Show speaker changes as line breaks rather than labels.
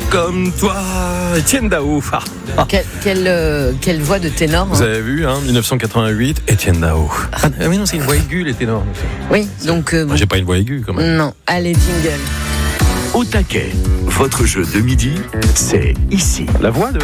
comme toi, Étienne Dao.
Quelle voix de ténor.
Vous avez vu, 1988, Étienne Dao. Mais non, c'est une voix aiguë, les ténors.
Oui, donc...
Moi, j'ai pas une voix aiguë, quand même.
Non, allez, jingle.
Au taquet, votre jeu de midi, c'est ici.
La voix de